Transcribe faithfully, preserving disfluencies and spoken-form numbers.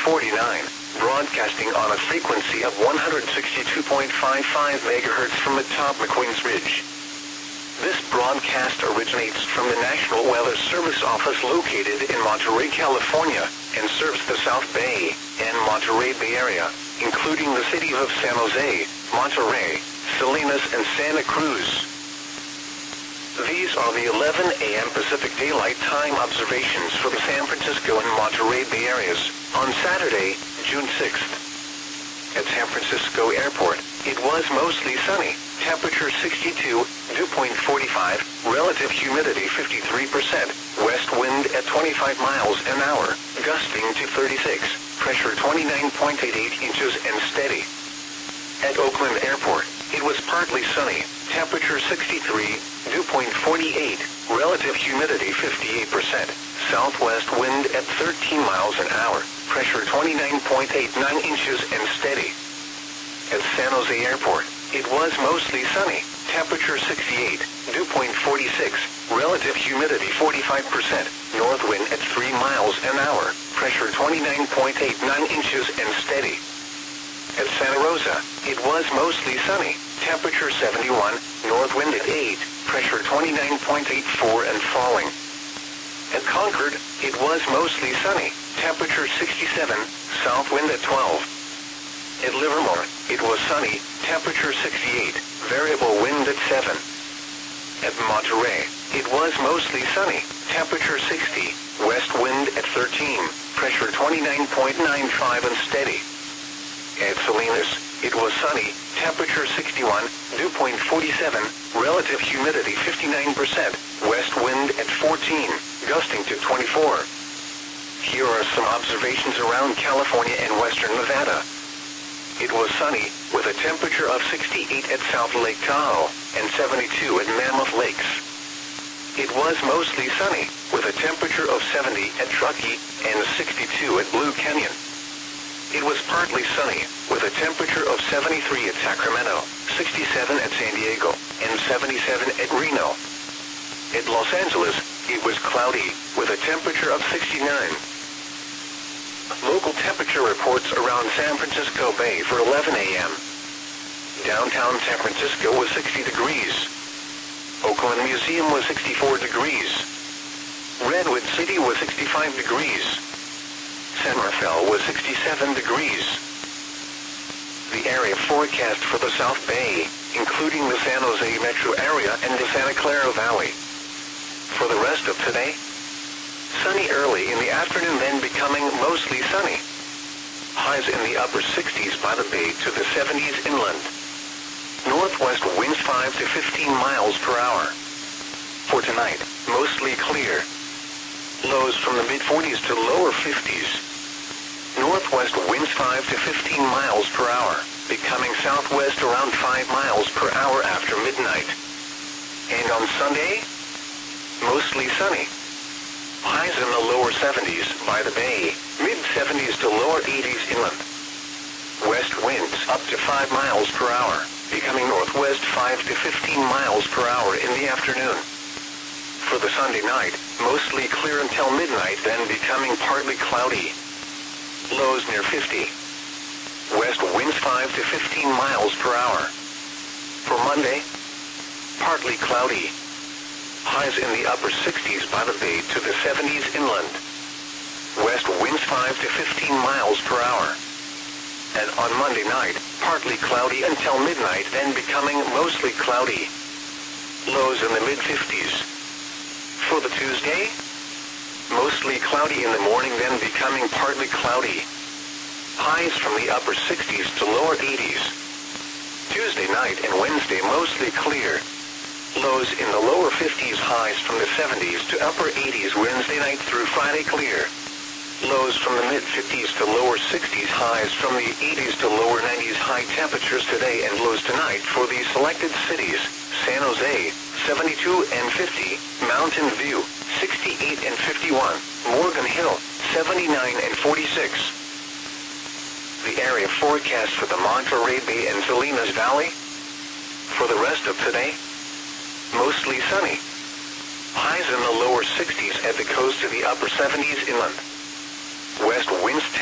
forty-nine, broadcasting on a frequency of one hundred sixty-two point five five megahertz from atop McQueen's Ridge. This broadcast originates from the National Weather Service office located in Monterey, California, and serves the South Bay and Monterey Bay Area, including the city of San Jose, Monterey, Salinas, and Santa Cruz. These are the eleven a m Pacific Daylight Time observations for the San Francisco and Monterey Bay areas on Saturday, June sixth. At San Francisco Airport, it was mostly sunny, temperature sixty-two, dew point forty-five, relative humidity fifty-three percent, west wind at twenty-five miles an hour, gusting to thirty-six, pressure twenty-nine point eight eight inches and steady. At Oakland Airport, it was partly sunny, temperature sixty-three, dew point forty-eight, relative humidity fifty-eight percent, southwest wind at thirteen miles an hour, pressure twenty-nine point eight nine inches and steady. At San Jose Airport, it was mostly sunny, temperature sixty-eight, dew point forty-six, relative humidity forty-five percent, north wind at three miles an hour, pressure twenty-nine point eight nine inches and steady. At Santa Rosa, it was mostly sunny, temperature seventy-one, north wind at eight, pressure twenty-nine point eight four and falling. At Concord, it was mostly sunny, temperature sixty-seven, south wind at twelve. At Livermore, it was sunny, temperature sixty-eight, variable wind at seven. At Monterey, it was mostly sunny, temperature sixty, west wind at thirteen, pressure twenty-nine point nine five and steady. At Salinas, it was sunny, temperature sixty-one, dew point forty-seven, relative humidity fifty-nine percent, west wind at fourteen, gusting to twenty-four. Here are some observations around California and western Nevada. It was sunny, with a temperature of sixty-eight at South Lake Tahoe, and seventy-two at Mammoth Lakes. It was mostly sunny, with a temperature of seventy at Truckee, and sixty-two at Blue Canyon. It was partly sunny, with a temperature of seventy-three at Sacramento, sixty-seven at San Diego, and seventy-seven at Reno. At Los Angeles, it was cloudy, with a temperature of sixty-nine. Local temperature reports around San Francisco Bay for eleven a m Downtown San Francisco was sixty degrees. Oakland Museum was sixty-four degrees. Redwood City was sixty-five degrees. San Rafael was sixty-seven degrees. The area forecast for the South Bay, including the San Jose metro area and the Santa Clara Valley. For the rest of today, sunny early in the afternoon, then becoming mostly sunny. Highs in the upper sixties by the bay to the seventies inland. Northwest winds five to fifteen miles per hour. For tonight, mostly clear. Lows from the mid-forties to lower fifties. Northwest winds five to fifteen miles per hour, becoming southwest around five miles per hour after midnight. And on Sunday, mostly sunny. Highs in the lower seventies by the bay, mid-seventies to lower eighties inland. West winds up to five miles per hour, becoming northwest five to fifteen miles per hour in the afternoon. For the Sunday night, mostly clear until midnight, then becoming partly cloudy. Lows near fifty. West winds five to fifteen miles per hour. For Monday, partly cloudy. Highs in the upper sixties by the bay to the seventies inland. West winds five to fifteen miles per hour. And on Monday night, partly cloudy until midnight, then becoming mostly cloudy. Lows in the mid-fifties. For the Tuesday, mostly cloudy in the morning, then becoming partly cloudy. Highs from the upper sixties to lower eighties. Tuesday night and Wednesday mostly clear. Lows in the lower fifties, highs from the seventies to upper eighties Wednesday night through Friday clear. Lows from the mid-fifties to lower sixties, highs from the eighties to lower nineties. High temperatures today and lows tonight for the selected cities: San Jose, seventy-two and fifty, Mountain View, sixty-eight and fifty-one, Morgan Hill, seventy-nine and forty-six. The area forecast for the Monterey Bay and Salinas Valley. For the rest of today, mostly sunny. Highs in the lower sixties at the coast to the upper seventies inland. West winds